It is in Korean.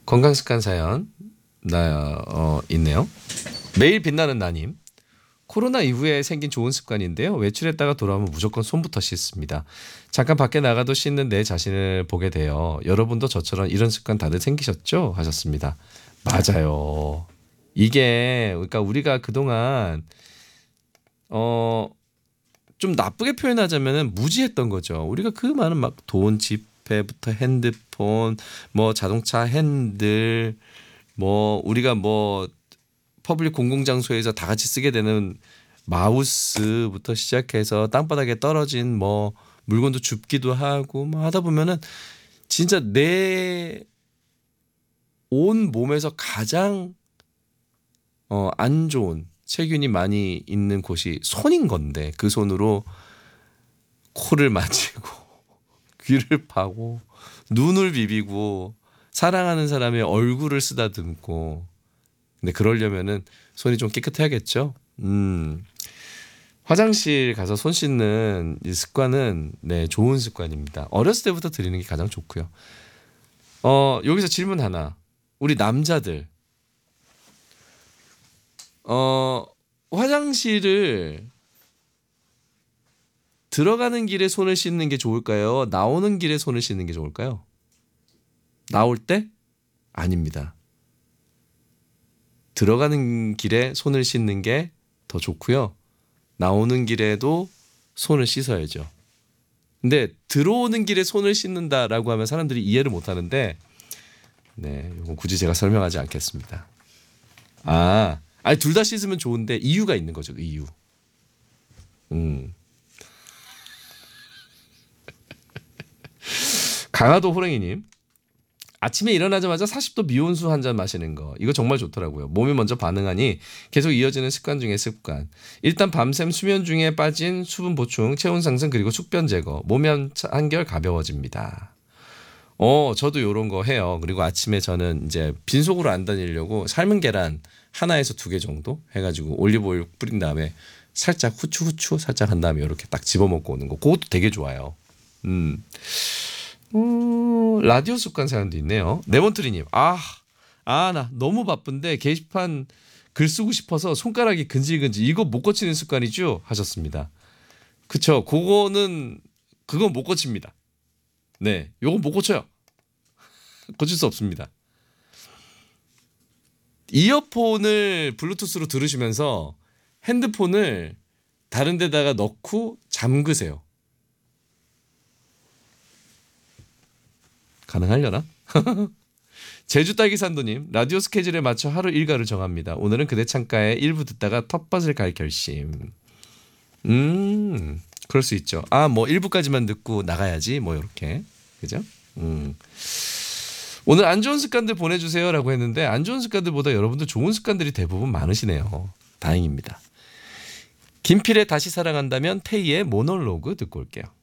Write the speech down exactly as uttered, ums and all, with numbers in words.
건강습관 사연 나 어, 있네요. 매일 빛나는 나님. 코로나 이후에 생긴 좋은 습관인데요. 외출했다가 돌아오면 무조건 손부터 씻습니다. 잠깐 밖에 나가도 씻는 내 자신을 보게 돼요. 여러분도 저처럼 이런 습관 다들 생기셨죠? 하셨습니다. 맞아요. 이게 그러니까 우리가 그동안 어 좀 나쁘게 표현하자면은 무지했던 거죠. 우리가 그 많은 막 돈, 지폐부터 핸드폰, 뭐 자동차 핸들, 뭐 우리가 뭐 퍼블릭 공공장소에서 다 같이 쓰게 되는 마우스부터 시작해서 땅바닥에 떨어진 뭐 물건도 줍기도 하고 뭐 하다 보면은 진짜 내 온 몸에서 가장 어, 안 좋은 세균이 많이 있는 곳이 손인 건데 그 손으로 코를 만지고 귀를 파고 눈을 비비고 사랑하는 사람의 얼굴을 쓰다듬고 근데 그러려면은 손이 좀 깨끗해야겠죠. 음. 화장실 가서 손 씻는 이 습관은 네, 좋은 습관입니다. 어렸을 때부터 들이는 게 가장 좋고요. 어, 여기서 질문 하나. 우리 남자들 어, 화장실을 들어가는 길에 손을 씻는 게 좋을까요? 나오는 길에 손을 씻는 게 좋을까요? 나올 때? 아닙니다. 들어가는 길에 손을 씻는 게 더 좋고요. 나오는 길에도 손을 씻어야죠. 근데 들어오는 길에 손을 씻는다라고 하면 사람들이 이해를 못 하는데 네, 이건 굳이 제가 설명하지 않겠습니다. 아, 아니 둘 다 씻으면 좋은데 이유가 있는 거죠. 이유. 음. 강화도 호랭이님. 아침에 일어나자마자 사십 도 미온수 한 잔 마시는 거. 이거 정말 좋더라고요. 몸이 먼저 반응하니 계속 이어지는 습관 중에 습관. 일단 밤샘 수면 중에 빠진 수분 보충, 체온 상승 그리고 숙변 제거. 몸이 한- 한결 가벼워집니다. 어, 저도 요런 거 해요. 그리고 아침에 저는 이제 빈속으로 안 다니려고 삶은 계란 하나에서 두 개 정도 해가지고 올리브오일 뿌린 다음에 살짝 후추 후추 살짝 한 다음에 이렇게 딱 집어먹고 오는 거. 그것도 되게 좋아요. 음. 어, 라디오 습관 사연도 있네요. 네몬트리님, 아, 아, 나 너무 바쁜데 게시판 글 쓰고 싶어서 손가락이 근질근질. 이거 못 고치는 습관이죠? 하셨습니다. 그쵸. 그거는, 그건 못 고칩니다. 네. 요건 못 고쳐요. 고칠 수 없습니다. 이어폰을 블루투스로 들으시면서 핸드폰을 다른 데다가 넣고 잠그세요. 가능하려나? 제주 딸기산도님, 라디오 스케줄에 맞춰 하루 일과를 정합니다. 오늘은 그대 창가에 일부 듣다가 텃밭을 갈 결심. 음, 그럴 수 있죠. 아, 뭐 일부까지만 듣고 나가야지, 뭐 이렇게, 그죠? 음. 오늘 안 좋은 습관들 보내주세요라고 했는데 안 좋은 습관들보다 여러분들 좋은 습관들이 대부분 많으시네요. 다행입니다. 김필의 다시 사랑한다면 태희의 모놀로그 듣고 올게요.